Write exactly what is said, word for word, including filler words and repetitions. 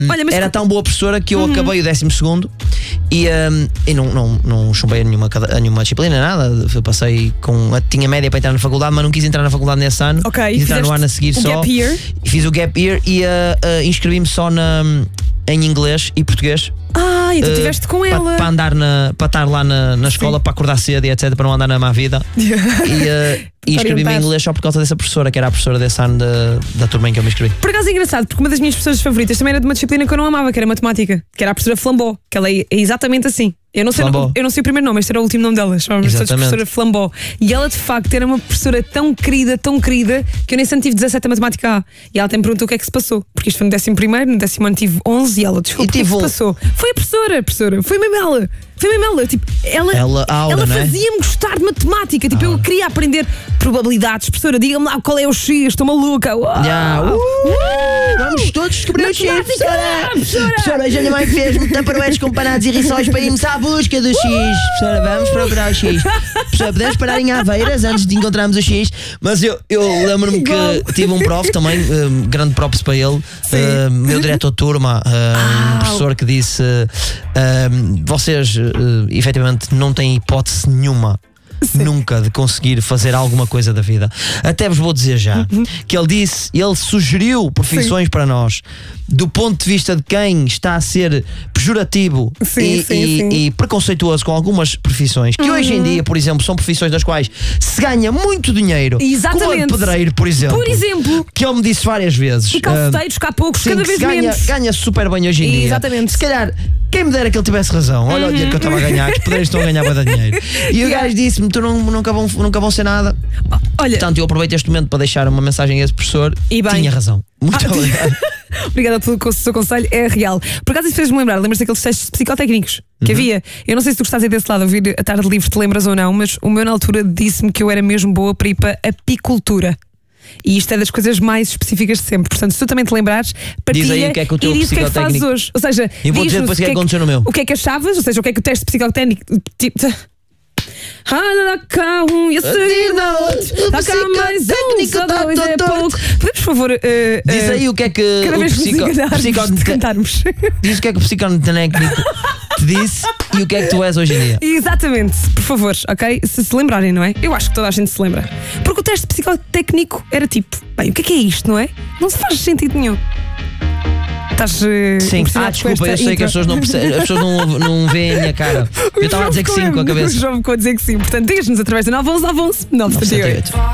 Olha, mas era tão boa professora que eu uhum. acabei o décimo segundo e, um, e não, não, não chumbei a nenhuma, a nenhuma disciplina, nada. Eu passei com. Tinha média para entrar na faculdade, mas não quis entrar na faculdade nesse ano. Ok, quis entrar no ano a seguir o só. Gap year. Fiz o gap year e uh, uh, inscrevi-me só na, em inglês e português. Ah, e tu estiveste uh, com ela. Para andar na, para estar lá na, na escola, para acordar cedo e etcétera, para não andar na má vida. e uh, e inscrevi-me em inglês só por causa dessa professora, que era a professora desse ano da, da turma em que eu me inscrevi. Por acaso é engraçado, porque uma das minhas professoras favoritas também era de uma disciplina que eu não amava, que era matemática, que era a professora Flambó, que ela é exatamente assim. Eu não sei, não, eu não sei o primeiro nome, este era o último nome dela, chamava-se a professora Flambó. E ela de facto era uma professora tão querida, tão querida, que eu nem sempre tive dezassete a matemática A. E ela até me perguntou o que é que se passou, porque isto foi no décimo primeiro, no décimo ano tive onze e ela, desculpa, o que é que se passou? Foi a professora, a professora, foi mesmo ela. Foi mesmo ela, tipo, ela, ela, aula, ela é? fazia-me gostar de matemática. Tipo, eu queria aprender probabilidades. Professora, diga-me lá qual é o X, estou maluca. Uau. Yeah. Uh, uh, vamos todos descobrir o X, professora. Professora, hoje a minha mãe fez-me taparoeiros com panados e rissóis para irmos à busca do X. Professora, vamos procurar o X. Professora, podemos parar em Aveiras antes de encontrarmos o X. Mas eu, eu lembro-me que tive um prof também, um, grande props para ele, uh, meu diretor de turma, uh, um professor que disse: uh, vocês uh, efetivamente não têm hipótese nenhuma. Sim. Nunca de conseguir fazer alguma coisa da vida. Até vos vou dizer já uhum. que ele disse, ele sugeriu profissões Sim. para nós do ponto de vista de quem está a ser pejorativo sim, e, sim, e, sim. e preconceituoso com algumas profissões que uhum. hoje em dia, por exemplo, são profissões das quais se ganha muito dinheiro. Exatamente. Como a de pedreiro, por exemplo. Por exemplo. Que ele me disse várias vezes. E calceteiros, uh, cá há poucos, cada vez ganha, menos. Ganha super bem hoje em dia. Exatamente. Se calhar, quem me dera que ele tivesse razão. Olha uhum. o dinheiro que eu estava a ganhar, que os pedreiros estão a ganhar bem de dinheiro. E yeah. o gajo disse-me: tu não, nunca, vão, nunca vão ser nada. Olha, portanto, eu aproveito este momento para deixar uma mensagem a esse professor. E bem. Tinha razão. Muito ah, obrigado. Obrigada pelo seu conselho, é real. Por acaso isso fez-me lembrar, lembras-te daqueles testes psicotécnicos que uhum. havia? Eu não sei se tu gostas aí desse lado a ouvir a tarde livre, te lembras ou não, mas o meu na altura disse-me que eu era mesmo boa para ir para apicultura. E isto é das coisas mais específicas de sempre. Portanto, se tu também te lembrares, partilha diz aí o que é que o teu e diz o que é que fazes hoje. Ou seja, eu vou dizer depois o que é que aconteceu no meu. O que é que achavas, ou seja, o que é que o teste psicotécnico tipo, podemos, por favor, uh, diz aí o que é que cada vez o psico, psico, cantarmos. Diz o que é que o psicotécnico te disse e o que é que tu és hoje em dia. Exatamente, por favor, ok? Se se lembrarem, não é? Eu acho que toda a gente se lembra. Porque o teste psicotécnico era tipo, bem, o que é que é isto, não é? Não se faz sentido nenhum. Estás, uh, sim, ah, desculpa, eu sei intro. que as pessoas não percebem, as pessoas não, não veem a minha cara. Eu estava a dizer que sim com a cabeça. O João ficou a dizer que sim. Portanto, digas-nos através do nove onze nove onze nove sete oito.